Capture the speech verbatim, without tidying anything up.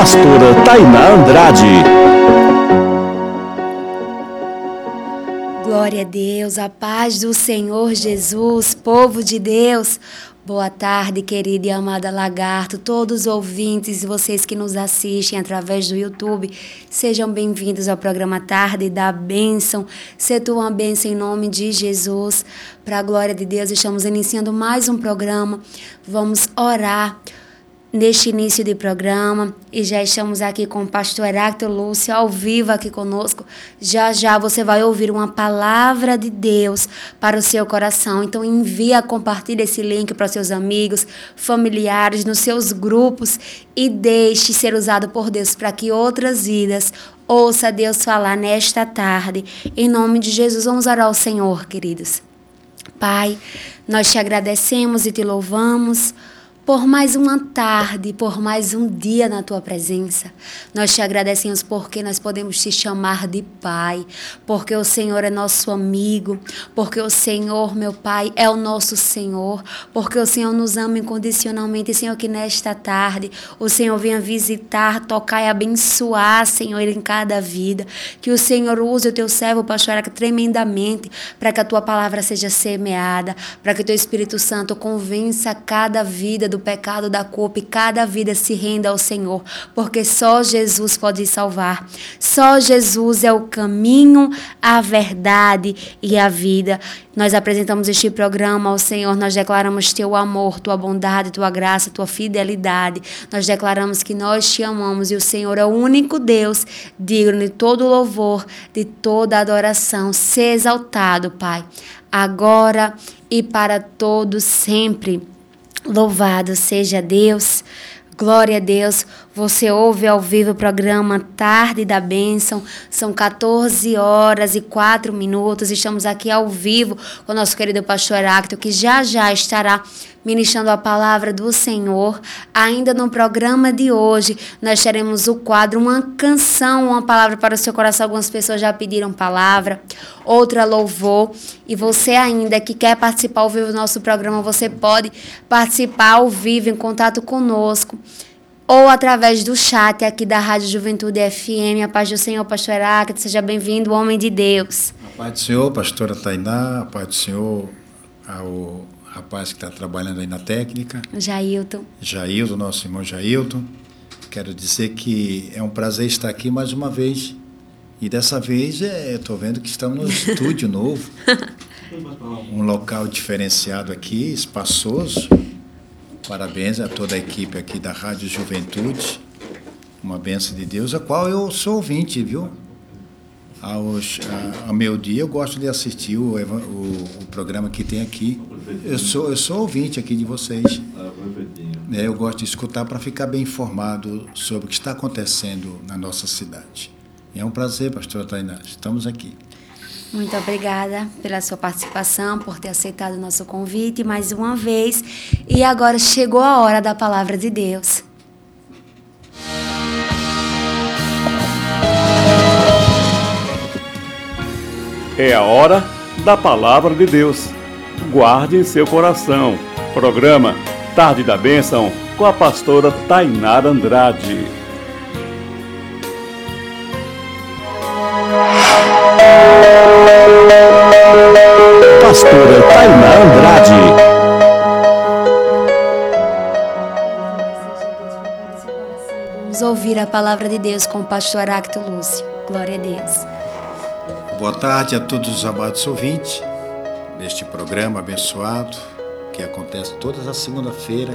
pastora Tainá Andrade. Glória a Deus, a paz do Senhor Jesus, povo de Deus. Boa tarde, querida e amada Lagarto, todos os ouvintes e vocês que nos assistem através do YouTube, sejam bem-vindos ao programa Tarde da Bênção. Seja uma bênção em nome de Jesus. Para a glória de Deus, estamos iniciando mais um programa. Vamos orar neste início de programa e já estamos aqui com o pastor Heráclito Lúcio ao vivo aqui conosco. Já já você vai ouvir uma palavra de Deus para o seu coração. Então envia, compartilha esse link para os seus amigos, familiares, nos seus grupos e deixe ser usado por Deus para que outras vidas ouça Deus falar nesta tarde. Em nome de Jesus, vamos orar ao Senhor, queridos. Pai, nós te agradecemos e te louvamos por mais uma tarde, por mais um dia na Tua presença. Nós te agradecemos porque nós podemos te chamar de Pai, porque o Senhor é nosso amigo, porque o Senhor, meu Pai, é o nosso Senhor, porque o Senhor nos ama incondicionalmente. Senhor, que nesta tarde o Senhor venha visitar, tocar e abençoar, Senhor, em cada vida. Que o Senhor use o Teu servo, pastor Heráclito, tremendamente, para que a Tua palavra seja semeada, para que o Teu Espírito Santo convença cada vida do pecado, da culpa, e cada vida se renda ao Senhor, porque só Jesus pode salvar. Só Jesus é o caminho, a verdade e a vida. Nós apresentamos este programa ao Senhor, nós declaramos Teu amor, Tua bondade, Tua graça, Tua fidelidade. Nós declaramos que nós Te amamos e o Senhor é o único Deus digno de todo louvor, de toda adoração. Seja exaltado, Pai, agora e para todos sempre. Louvado seja Deus, glória a Deus. Você ouve ao vivo o programa Tarde da Bênção. São quatorze horas e quatro minutos. Estamos aqui ao vivo com o nosso querido pastor Heráclito, que já já estará ministrando a palavra do Senhor. Ainda no programa de hoje, nós teremos o quadro Uma Canção, uma palavra para o seu coração. Algumas pessoas já pediram palavra, outra louvor. E você ainda que quer participar ao vivo do nosso programa, você pode participar ao vivo em contato conosco, ou através do chat aqui da Rádio Juventude F M. A paz do Senhor, pastor Heráclito, seja bem-vindo, homem de Deus. A paz do Senhor, pastora Tainá, a paz do Senhor ao rapaz que está trabalhando aí na técnica. Jailton. Jailton, nosso irmão Jailton. Quero dizer que é um prazer estar aqui mais uma vez. E dessa vez é, eu estou vendo que estamos no estúdio novo. Um local diferenciado aqui, espaçoso. Parabéns a toda a equipe aqui da Rádio Juventude. Uma bênção de Deus, a qual eu sou ouvinte, viu? Aos, a, ao meu dia eu gosto de assistir o, o, o programa que tem aqui. Eu sou, eu sou ouvinte aqui de vocês. É, eu gosto de escutar para ficar bem informado sobre o que está acontecendo na nossa cidade. E é um prazer, pastora Tainá, estamos aqui. Muito obrigada pela sua participação, por ter aceitado o nosso convite mais uma vez. E agora chegou a hora da palavra de Deus. É a hora da palavra de Deus. Guarde em seu coração. Programa Tarde da Bênção com a pastora Tainá Andrade. Pastora Tainá Andrade. Vamos ouvir a palavra de Deus com o pastor Heráclito Lúcio. Glória a Deus. Boa tarde a todos os amados ouvintes deste programa abençoado que acontece todas as segunda-feira